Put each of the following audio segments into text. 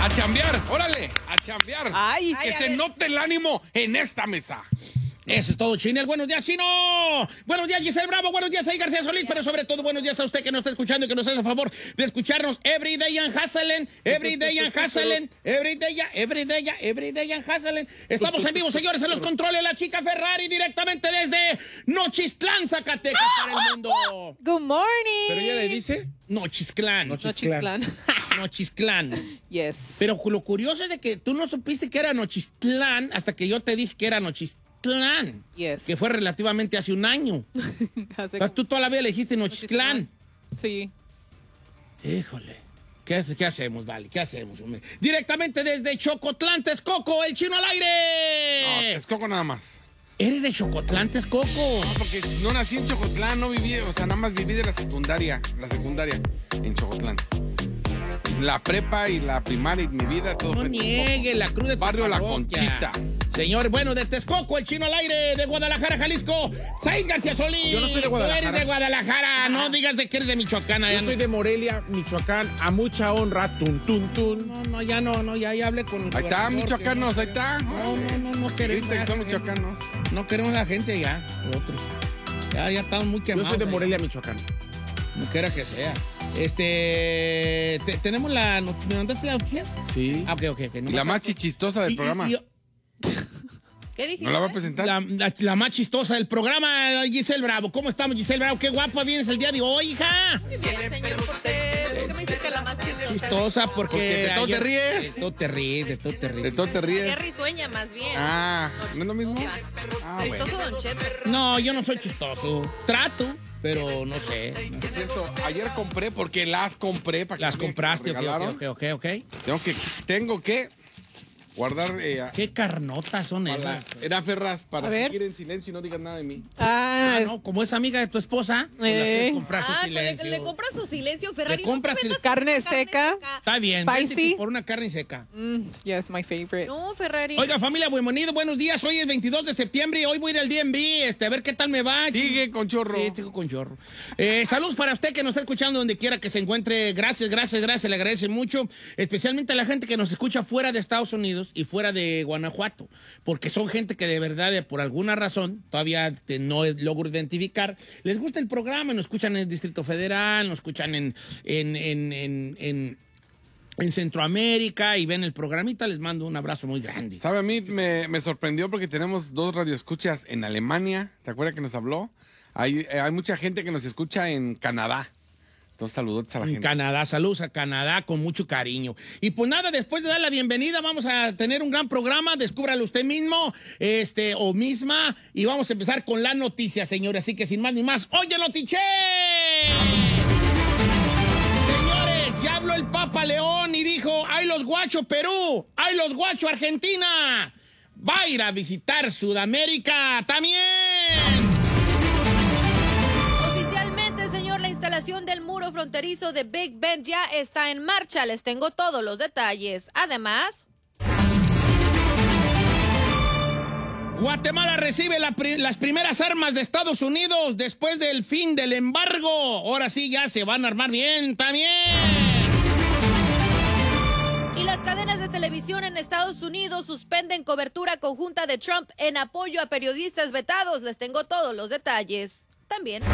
A chambear, órale, a chambear. Ay, que se note el ánimo en esta mesa. Eso es todo, Chinel. Buenos días, Chino. Buenos días, Giselle Bravo. Buenos días, ahí García Solís. Pero sobre todo, buenos días a usted que nos está escuchando y que nos hace el favor de escucharnos every day and hustling, every day and hustling, every day and hustling. Estamos en vivo, señores, en los controles. La chica Ferrari directamente desde Nochistlán, Zacatecas, para el mundo. good morning. ¿Pero ella le dice? Nochistlán. Nochistlán. Yes. Pero lo curioso es de que tú no supiste que era Nochistlán hasta que yo te dije que era Nochistlán. Yes. Que fue relativamente hace un año. O sea, tú toda la vida le dijiste Nochistlán. Sí. Híjole. ¿Qué hacemos, vale? ¿Qué hacemos, hombre? Directamente desde Chocotlán, Texcoco, el Chino al No, aire. Texcoco nada más. ¿Eres de Chocotlán, Texcoco? No, porque no nací en Chocotlán, no viví, o sea, nada más viví de la secundaria en Chocotlán. La prepa y la primaria y mi vida, todo No fue en niegue la cruz de tu Barrio La parroquia. Conchita. Señor, bueno, de Texcoco, el Chino al aire, de Guadalajara, Jalisco, Said García Solís. Yo no soy de Tú Guadalajara. eres de Guadalajara, no digas de que eres de Michoacán. Yo soy de Morelia, Michoacán, a mucha honra, tun, tun, tun. Ya hablé con... Ahí está, michoacanos, ahí está. No queremos... Grita que son michoacanos. No queremos la gente ya, otros. Ya estamos muy Yo quemados. soy de ahí. Morelia, Michoacán. No quiera que sea. Tenemos la... ¿Me mandaste la noticia? Sí. Ah, ok. No Y la más chichistosa del programa. ¿Qué dijiste? ¿No la va a presentar? La más chistosa del programa, Giselle Bravo. ¿Cómo estamos, Giselle Bravo? Qué guapa vienes el día de hoy, hija. Bien, señor, ¿por qué me dices que la más Chistosa porque... Porque de todo te ríes. De todo te ríes. De todo te ríes. Qué risueña, más bien. Ah, ¿no es lo mismo? Chistoso, Don Chepe. No, yo no soy chistoso. Trato, pero no sé. Por cierto, ayer compré porque las compré. Para que Las no me compraste, regalaron. ok. Tengo que guardar... ¿Qué carnotas son esas? Era Ferraz, para A ver. seguir en silencio y no digas nada de mí. Ah, no, como es amiga de tu esposa, pues la quieres comprar su silencio. Le compra su silencio, Ferrari. Le compras no te el- metas Carne con seca. Está bien, Spicy. vete por una carne seca. Yes, my favorite. No, Ferrari. Oiga, familia, bienvenido, buenos días. Hoy es 22 de septiembre y hoy voy a ir al DMV, a ver qué tal me va. Sigue con chorro. Sí, sigo con chorro. Saludos para usted que nos está escuchando donde quiera que se encuentre. Gracias, le agradece mucho. Especialmente a la gente que nos escucha fuera de Estados Unidos y fuera de Guanajuato. Porque son gente que de verdad, por alguna razón, todavía no logro identificar. Les gusta el programa, nos escuchan en el Distrito Federal, nos escuchan en Centroamérica y ven el programita. Les mando un abrazo muy grande. ¿Sabe? A mí me sorprendió porque tenemos 2 radioescuchas en Alemania. ¿Te acuerdas que nos habló? Hay mucha gente que nos escucha en Canadá. Entonces, saludos a la En gente. Canadá, saludos a Canadá con mucho cariño. Y pues nada, después de dar la bienvenida, vamos a tener un gran programa. Descúbralo usted mismo, o misma. Y vamos a empezar con la noticia, señores. Así que sin más ni más, ¡oye, Notiche! Señores, ya habló el Papa León y dijo: ¡ay, los guachos Perú! ¡ay, los guachos Argentina! Va a ir a visitar Sudamérica también. Oficialmente, señor, la instalación del muro fronterizo de Big Ben ya está en marcha. Les tengo todos los detalles. Además, Guatemala recibe las primeras armas de Estados Unidos después del fin del embargo. Ahora sí ya se van a armar bien también. y las cadenas de televisión en Estados Unidos suspenden cobertura conjunta de Trump en apoyo a periodistas vetados. Les tengo todos los detalles. También.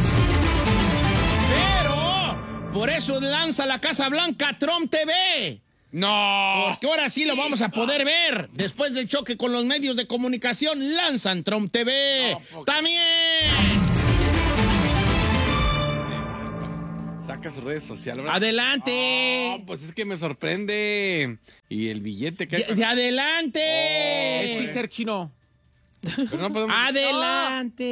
Pero por eso lanza la Casa Blanca Trump TV. ¡No! Porque ahora sí lo vamos a poder ver. Después del choque con los medios de comunicación, lanzan Trump TV. ¡También! Saca sus redes sociales. ¿verdad? ¡Adelante! Oh, pues es que me sorprende. Y el billete que hay. ¡De adelante! Es teaser chino. Pero no podemos... ¡Adelante!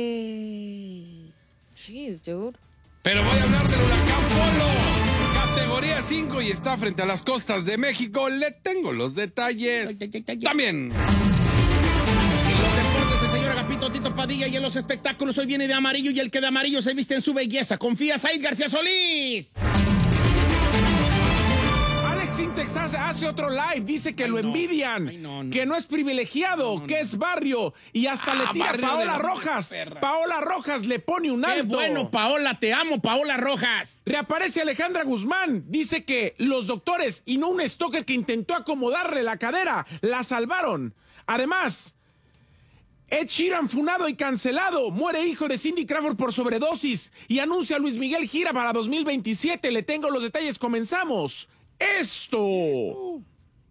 Jeez, dude. Pero voy a hablar del huracán Polo. Categoría 5 y está frente a las costas de México. Le tengo los detalles. También. En los deportes, el señor Agapito Tito Padilla, y en los espectáculos hoy viene de amarillo y el que de amarillo se viste en su belleza. Confía, Said García Solís. Alex Sintek Alex hace otro live, dice que lo envidian, que no es privilegiado, que es barrio, y hasta le tira a Paola Rojas. Paola Rojas le pone un alto. ¡Qué bueno, Paola! ¡Te amo, Paola Rojas! Reaparece Alejandra Guzmán. Dice que los doctores y no un stalker que intentó acomodarle la cadera la salvaron. Además, Ed Sheeran funado y cancelado. Muere hijo de Cindy Crawford por sobredosis. Y anuncia a Luis Miguel gira para 2027. Le tengo los detalles. Comenzamos. Esto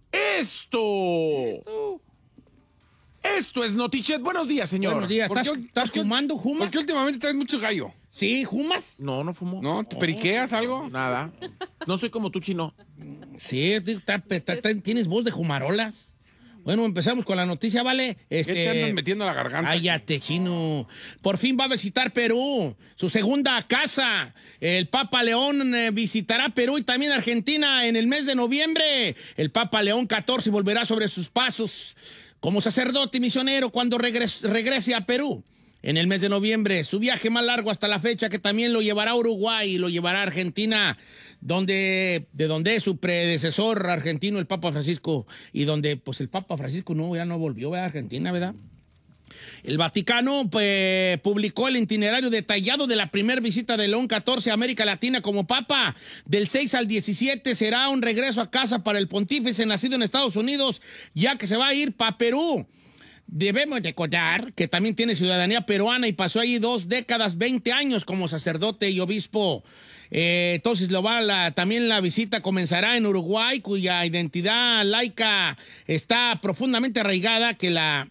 es Notichet. Buenos días, señor. Buenos días. ¿Estás fumando, Jumas? ¿Por qué últimamente traes mucho gallo? ¿Sí, Jumas? No, no fumo. ¿No? ¿Te periqueas algo? Nada. No soy como tú, chino. Sí, tienes voz de jumarolas. Bueno, empezamos con la noticia, ¿vale? ¿Qué te andas metiendo a la garganta? Cállate, chino. Por fin va a visitar Perú, su segunda casa. El Papa León visitará Perú y también Argentina en el mes de noviembre. El Papa León XIV volverá sobre sus pasos como sacerdote y misionero cuando regrese a Perú en el mes de noviembre. Su viaje más largo hasta la fecha, que también lo llevará a Uruguay y lo llevará a Argentina, de donde es su predecesor argentino, el Papa Francisco, y donde pues el Papa Francisco ya no volvió a Argentina, ¿verdad? El Vaticano publicó el itinerario detallado de la primera visita de León XIV a América Latina como Papa. Del 6 al 17 será un regreso a casa para el pontífice nacido en Estados Unidos, ya que se va a ir para Perú. Debemos recordar que también tiene ciudadanía peruana y pasó ahí 2 décadas, 20 años como sacerdote y obispo. Entonces también la visita comenzará en Uruguay, cuya identidad laica está profundamente arraigada, que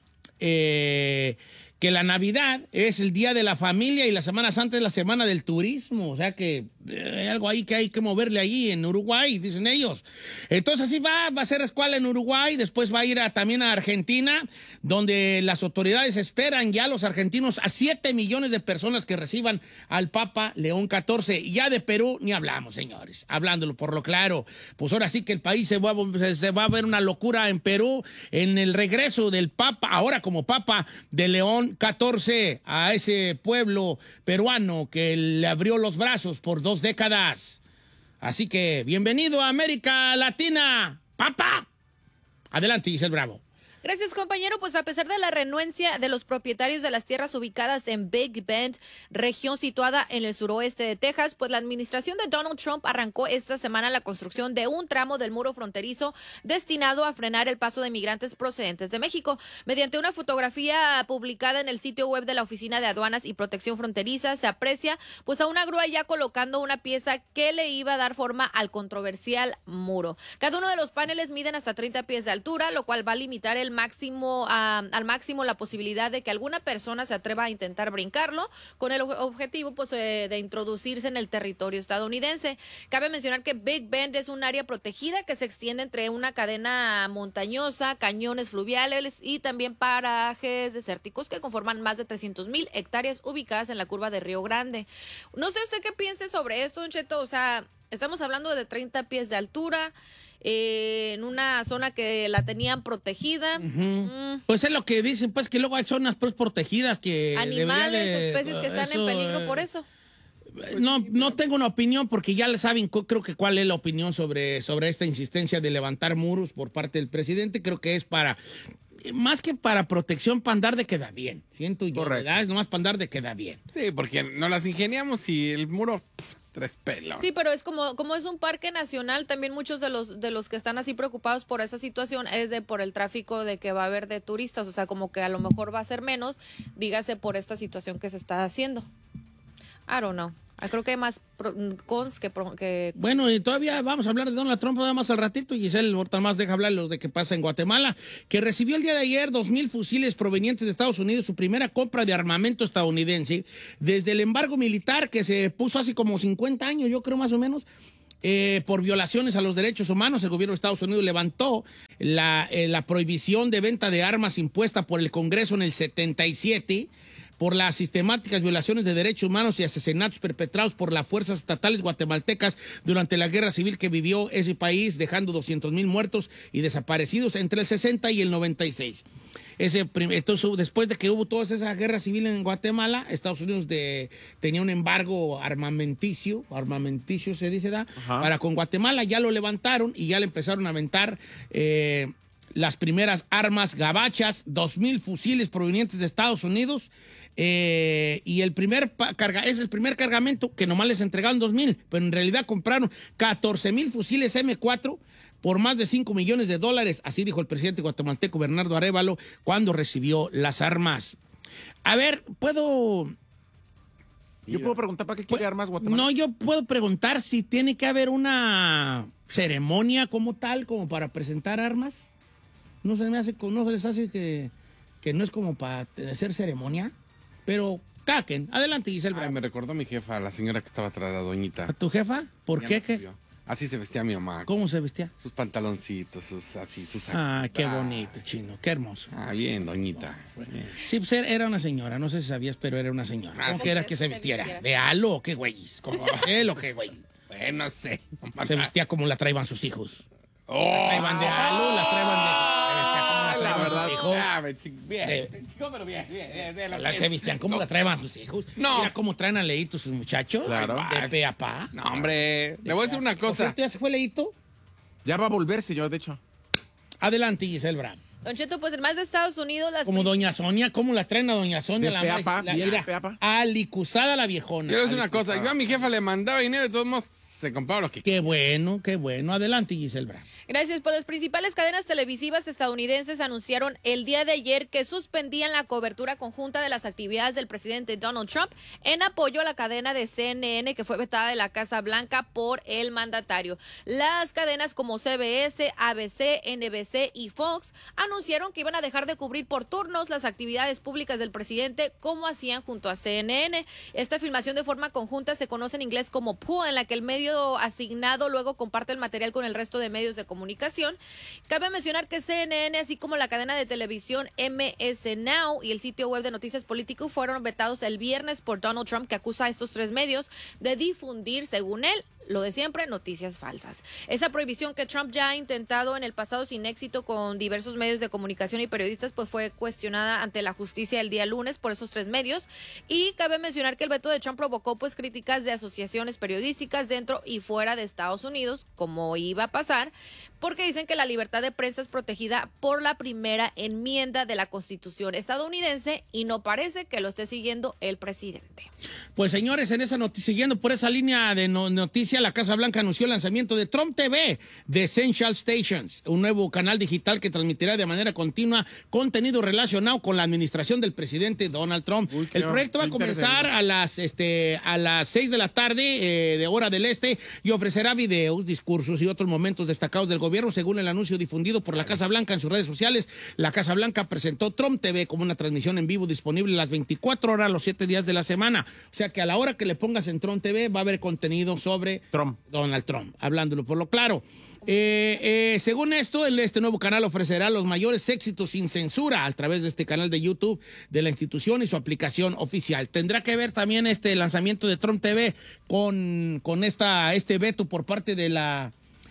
la Navidad es el día de la familia y la Semana Santa es la semana del turismo. O sea que hay algo ahí que hay que moverle allí en Uruguay, dicen ellos. Entonces así va a hacer escuela en Uruguay, después va a ir también a Argentina, donde las autoridades esperan ya los argentinos a 7 millones de personas que reciban al Papa León XIV. Y ya de Perú ni hablamos, señores. Hablándolo por lo claro, pues ahora sí que el país se va a ver una locura en Perú en el regreso del Papa, ahora como Papa de León XIV, a ese pueblo peruano que le abrió los brazos por 2 décadas. Así que, bienvenido a América Latina, Papa. Adelante, Giselle Bravo. Gracias, compañero. Pues a pesar de la renuencia de los propietarios de las tierras ubicadas en Big Bend, región situada en el suroeste de Texas, pues la administración de Donald Trump arrancó esta semana la construcción de un tramo del muro fronterizo destinado a frenar el paso de migrantes procedentes de México. Mediante una fotografía publicada en el sitio web de la Oficina de Aduanas y Protección Fronteriza, se aprecia pues a una grúa ya colocando una pieza que le iba a dar forma al controversial muro. Cada uno de los paneles miden hasta 30 pies de altura, lo cual va a limitar al máximo la posibilidad de que alguna persona se atreva a intentar brincarlo, con el objetivo pues de introducirse en el territorio estadounidense. Cabe mencionar que Big Bend es un área protegida que se extiende entre una cadena montañosa, cañones fluviales y también parajes desérticos que conforman más de 300,000 hectáreas ubicadas en la curva de Río Grande. No sé usted qué piense sobre esto, Don Cheto. O sea, estamos hablando de 30 pies de altura, en una zona que la tenían protegida. Pues es lo que dicen, pues que luego hay zonas pues protegidas que animales, especies que están en peligro por eso. No tengo una opinión porque ya saben, creo que cuál es la opinión sobre esta insistencia de levantar muros por parte del presidente. Creo que es más que para protección, para andar de queda bien. Siento yo, ¿verdad? Es nomás para andar de queda bien. Sí, porque nos las ingeniamos y el muro... 3 pelos. Sí, pero es como es un parque nacional, también muchos de los que están así preocupados por esa situación es por el tráfico de que va a haber de turistas, o sea, como que a lo mejor va a ser menos, dígase por esta situación que se está haciendo. I don't know. Creo que hay más cons que... Bueno, y todavía vamos a hablar de Donald Trump nada más al ratito. Giselle, ahorita más deja hablar los de qué pasa en Guatemala, que recibió el día de ayer 2,000 fusiles provenientes de Estados Unidos, su primera compra de armamento estadounidense, desde el embargo militar que se puso hace como 50 años, yo creo más o menos, por violaciones a los derechos humanos. El gobierno de Estados Unidos levantó la prohibición de venta de armas impuesta por el Congreso en el 77, por las sistemáticas violaciones de derechos humanos y asesinatos perpetrados por las fuerzas estatales guatemaltecas durante la guerra civil que vivió ese país, dejando 200,000 muertos y desaparecidos entre el 60 y el 96. Entonces, después de que hubo toda esa guerra civil en Guatemala, Estados Unidos tenía un embargo armamenticio se dice, para con Guatemala. Ya lo levantaron y ya le empezaron a aventar las primeras armas gabachas, 2,000 fusiles provenientes de Estados Unidos. Y el primer es el primer cargamento que nomás les entregaron 2,000, pero en realidad compraron 14,000 fusiles M4 por más de $5 millones. Así dijo el presidente guatemalteco Bernardo Arévalo cuando recibió las armas. A ver, Yo puedo preguntar para qué quiere armas Guatemala. No, yo puedo preguntar si tiene que haber una ceremonia como tal, como para presentar armas. No se les hace que no es como para hacer ceremonia. Pero, caquen. Adelante, Giselle. Ay, me recordó a mi jefa, la señora que estaba atrás, la doñita. ¿A tu jefa? ¿Por Ya qué? me subió. Así se vestía mi mamá. ¿Cómo se vestía? Sus pantaloncitos, sus Ah, qué bonito, chino. Qué hermoso. Ah, bien, doñita. Bien. Sí, pues era una señora. No sé si sabías, pero era una señora. ¿Cómo que era que se vistiera? ¿De halo o qué güeyes? ¿Como él o qué güey? Bueno, no sé. Se vestía como la traían sus hijos. Oh, La traían de halo, la traían de... Se vestía como la la traían verdad. sus hijos. Bien, chico, pero bien. Se vestían como la traían sus hijos. No. Mira cómo traen a Leito sus muchachos. Claro. De pe a pa. No, hombre, le voy a decir una ¿Por cosa. cierto, ya se fue Leito? Ya va a volver, señor, de hecho. Adelante, Giselle Brown. Don Cheto, pues en más de Estados Unidos, Como Doña Sonia, ¿cómo la traen a Doña Sonia? De pe a pa, bien, mira, de pe a pa. alicuzada la viejona. Quiero decir una cosa. Yo a mi jefa le mandaba dinero y de todos modos se compraba lo que Qué bueno, qué bueno. Adelante, Giselle Brown. Gracias. Pues las principales cadenas televisivas estadounidenses anunciaron el día de ayer que suspendían la cobertura conjunta de las actividades del presidente Donald Trump en apoyo a la cadena de CNN que fue vetada de la Casa Blanca por el mandatario. Las cadenas como CBS, ABC, NBC y Fox anunciaron que iban a dejar de cubrir por turnos las actividades públicas del presidente como hacían junto a CNN. Esta filmación de forma conjunta se conoce en inglés como POO, en la que el medio asignado luego comparte el material con el resto de medios de comunicación. Cabe mencionar que CNN, así como la cadena de televisión MS Now y el sitio web de Noticias Político fueron vetados el viernes por Donald Trump, que acusa a estos tres medios de difundir, según él, lo de siempre, noticias falsas. Esa prohibición que Trump ya ha intentado en el pasado sin éxito con diversos medios de comunicación y periodistas, pues fue cuestionada ante la justicia el día lunes por esos tres medios. Y cabe mencionar que el veto de Trump provocó pues críticas de asociaciones periodísticas dentro y fuera de Estados Unidos, como iba a pasar, porque dicen que la libertad de prensa es protegida por la primera enmienda de la Constitución estadounidense y no parece que lo esté siguiendo el presidente. Pues señores, en esa siguiendo por esa línea de noticia, la Casa Blanca anunció el lanzamiento de Trump TV, de Essential Stations, un nuevo canal digital que transmitirá de manera continua contenido relacionado con la administración del presidente Donald Trump. El proyecto va a comenzar a las 6 de la tarde de hora del este y ofrecerá videos, discursos y otros momentos destacados del gobierno, según el anuncio difundido por la Casa Blanca en sus redes sociales. La Casa Blanca presentó Trump TV como una transmisión en vivo disponible las 24 horas, los 7 días de la semana. O sea que a la hora que le pongas en Trump TV va a haber contenido sobre Donald Trump, hablándolo por lo claro. Según esto, este nuevo canal ofrecerá los mayores éxitos sin censura a través de este canal de YouTube de la institución y su aplicación oficial. Tendrá que ver también este lanzamiento de Trump TV con este veto por parte de las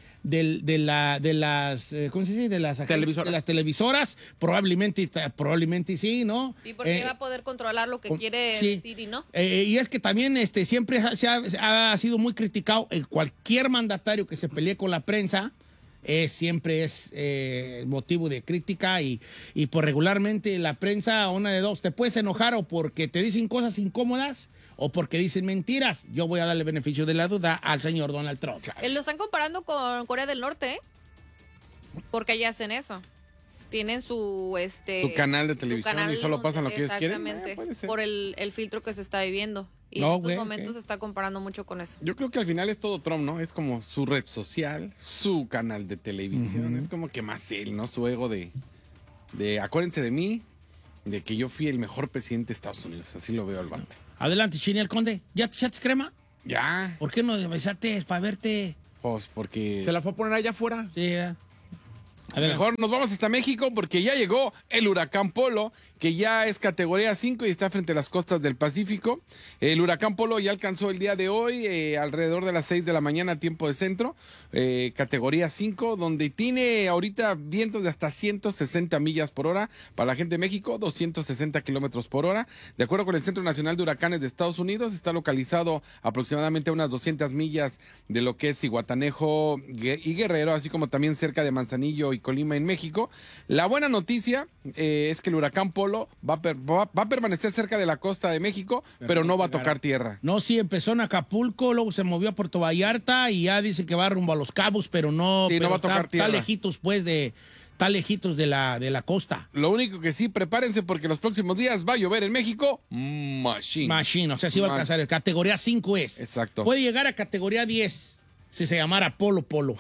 ¿cómo se dice? De las televisoras. Probablemente sí, ¿no? ¿Y por qué va a poder controlar lo que quiere decir y no? Y es que también siempre ha sido muy criticado cualquier mandatario que se pelee con la prensa. Siempre es motivo de crítica y por regularmente la prensa, una de dos, te puedes enojar o porque te dicen cosas incómodas o porque dicen mentiras. Yo voy a darle beneficio de la duda al señor Donald Trump. Lo están comparando con Corea del Norte, ¿eh? Porque allá hacen eso. Tienen su canal de televisión y solo pasan lo que ellos quieren. Exactamente, Puede ser. por el filtro que se está viviendo. Y en estos momentos se está comparando mucho con eso. Yo creo que al final es todo Trump, ¿no? Es como su red social, su canal de televisión. Es como que más él, ¿no? Su ego de acuérdense de mí, de que yo fui el mejor presidente de Estados Unidos. Así lo veo al vato. Adelante, Chiniel Conde. ¿Ya te echaste crema? Ya. ¿Por qué no besaste para verte? Pues porque... ¿Se la fue a poner allá afuera? Sí, ya. Adelante. Mejor nos vamos hasta México porque ya llegó el huracán Polo, que ya es categoría 5 y está frente a las costas del Pacífico. El huracán Polo ya alcanzó el día de hoy, alrededor de las 6 de la mañana, tiempo de centro, categoría 5, donde tiene ahorita vientos de hasta 160 millas por hora. Para la gente de México, 260 kilómetros por hora. De acuerdo con el Centro Nacional de Huracanes de Estados Unidos, está localizado aproximadamente a unas 200 millas de lo que es Zihuatanejo y Guerrero, así como también cerca de Manzanillo y Colima en México. La buena noticia es que el huracán Polo va a permanecer cerca de la costa de México, pero no va a tocar tierra. No, sí, empezó en Acapulco, luego se movió a Puerto Vallarta y ya dice que va rumbo a Los Cabos, pero no, Sí, no va a tocar tierra. Está lejitos, pues, está lejitos de la costa. Lo único que sí, prepárense porque los próximos días va a llover en México. Machine. O sea, sí va a alcanzar. Categoría 5 es. Exacto. Puede llegar a categoría 10 si se llamara Polo.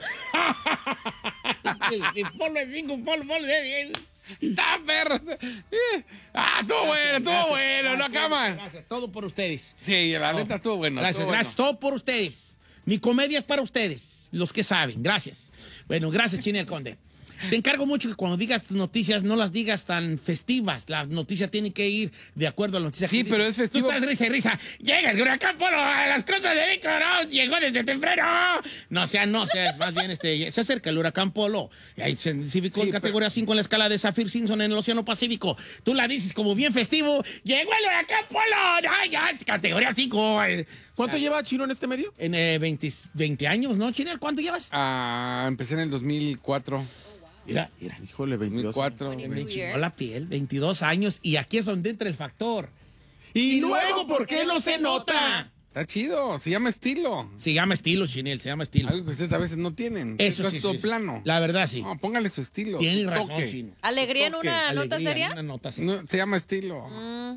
Si Polo es 5, Polo es 10. ¡Ah, perro! Estuvo bueno, no acaban. Gracias, todo por ustedes. Sí, la neta estuvo bueno. Gracias, todo por ustedes. Mi comedia es para ustedes, los que saben. Gracias. Bueno, gracias, Chinel Conde. Te encargo mucho que cuando digas tus noticias no las digas tan festivas. La noticia tiene que ir de acuerdo a la noticia. Sí, que pero dices. es festivo. Tú estás risa y risa. Llega el huracán Polo a las costas de México, ¿no? Llegó desde temprano. No, o sea, más bien se acerca el huracán Polo. Y ahí se identificó en categoría 5 en la escala de Saffir-Simpson en el Océano Pacífico. Tú la dices como bien festivo. Llegó el huracán Polo. No, ya, categoría 5. ¿Cuánto lleva Chino en este medio? En 20 años, ¿no, Chinel? ¿Cuánto llevas? Empecé en el 2004. Mira. Híjole, 22. 2004. Me enchinó la piel, 22 años, y aquí es donde entra el factor. Y luego, ¿por qué no se nota? Está chido, se llama estilo. Se llama estilo, Chinel, se llama estilo. Algo que ustedes a veces no tienen. Eso es sí, todo sí. plano. La verdad, sí. No, póngale su estilo. Tiene su razón, toque. Chino. ¿Alegría en una nota Alegría, seria? una nota seria. No, se llama estilo.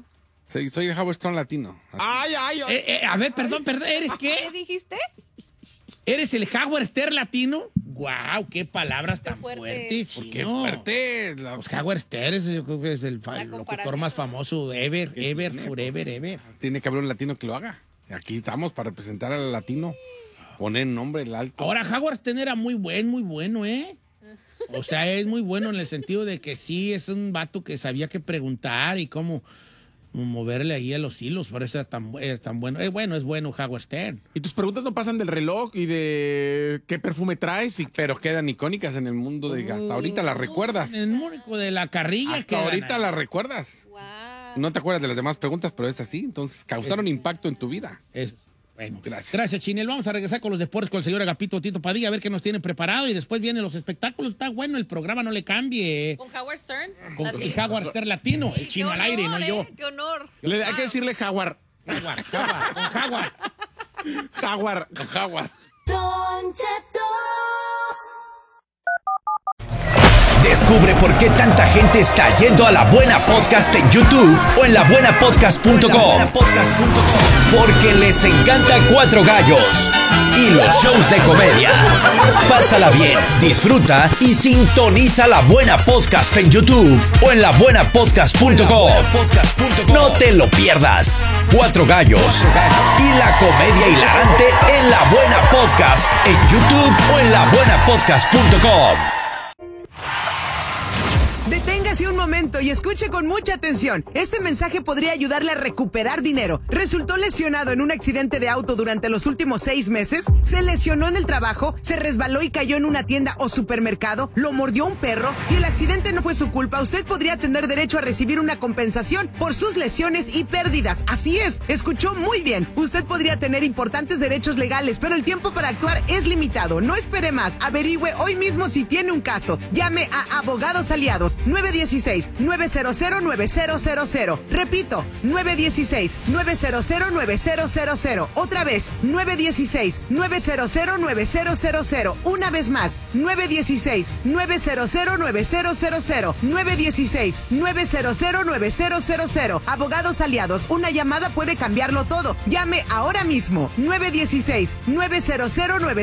Soy el Howard Stern latino. Ay. A ver, perdón, ¿eres ¿Qué qué? dijiste? ¿Eres el Howard Stern latino? ¡Guau! ¡Qué palabras tan fuerte. fuertes, Qué Chino! fuerte. Pues Howard Stern es el locutor comparación. más famoso ever, forever. Tiene que haber un latino que lo haga. Aquí estamos para representar al latino. Poner nombre el alto. Ahora, Howard Stern era muy bueno, ¿eh? O sea, es muy bueno en el sentido de que sí, es un vato que sabía qué preguntar y cómo moverle ahí a los hilos. Por eso es tan bueno. Es bueno Howard Stern. Y tus preguntas no pasan del reloj y de qué perfume traes. Pero quedan icónicas en el mundo de... Hasta ahorita las recuerdas. El único de la carrilla que Hasta ahorita las recuerdas. Wow. No te acuerdas de las demás preguntas, pero es así. Entonces, causaron impacto en tu vida. Eso. Bueno, Gracias. Gracias, Chinel. Vamos a regresar con los deportes con el señor Agapito Tito Padilla a ver qué nos tiene preparado y después vienen los espectáculos. Está bueno el programa, no le cambie. ¿Con Howard Stern? Con el Howard Stern latino, el chino al aire, no yo. ¡Qué honor! Hay que decirle Jaguar. Howard. Jaguar. Don Cheto. Descubre por qué tanta gente está yendo a La Buena Podcast en YouTube o en labuenapodcast.com. Porque les encanta Cuatro Gallos y los shows de comedia. Pásala bien, disfruta y sintoniza La Buena Podcast en YouTube o en labuenapodcast.com. No te lo pierdas. Cuatro Gallos y la comedia hilarante en La Buena Podcast en YouTube o en labuenapodcast.com. Deténgase un momento y escuche con mucha atención. Este mensaje podría ayudarle a recuperar dinero. ¿Resultó lesionado en un accidente de auto durante los últimos 6 meses? ¿Se lesionó en el trabajo? ¿Se resbaló y cayó en una tienda o supermercado? ¿Lo mordió un perro? Si el accidente no fue su culpa, usted podría tener derecho a recibir una compensación por sus lesiones y pérdidas. Así es, escuchó muy bien. Usted podría tener importantes derechos legales, pero el tiempo para actuar es limitado. No espere más. Averigüe hoy mismo si tiene un caso. Llame a Abogados Aliados 916-900-9000. Repito, 916-900-9000. Otra vez, 916-900-9000. Una vez más, 916-900-9000. 916-900-9000. Abogados Aliados, una llamada puede cambiarlo todo. Llame ahora mismo,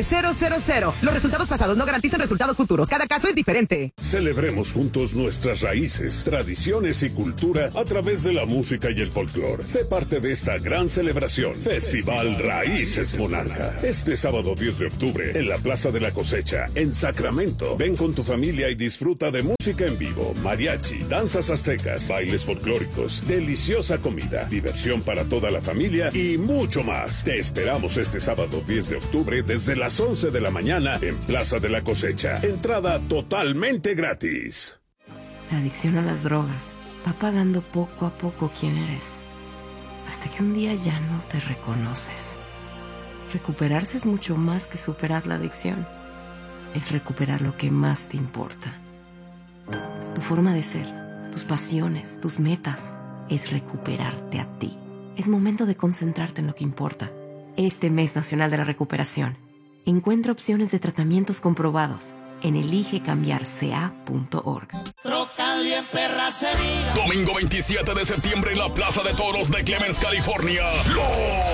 916-900-9000. Los resultados pasados no garantizan resultados futuros. Cada caso es diferente. Celebremos juntos nuestras raíces raíces, tradiciones y cultura a través de la música y el folclore. Sé parte de esta gran celebración, Festival Raíces Monarca. Este sábado 10 de octubre, en la Plaza de la Cosecha, en Sacramento. Ven con tu familia y disfruta de música en vivo, mariachi, danzas aztecas, bailes folclóricos, deliciosa comida, diversión para toda la familia y mucho más. Te esperamos este sábado 10 de octubre desde las 11 de la mañana en Plaza de la Cosecha. Entrada totalmente gratis. La adicción a las drogas va pagando poco a poco quién eres, hasta que un día ya no te reconoces. Recuperarse es mucho más que superar la adicción. Es recuperar lo que más te importa. Tu forma de ser, tus pasiones, tus metas, es recuperarte a ti. Es momento de concentrarte en lo que importa. Este mes nacional de la recuperación, encuentra opciones de tratamientos comprobados en eligecambiarca.org. Trocal bien perra se mira. Domingo 27 de septiembre en la Plaza de Toros de Clemens, California.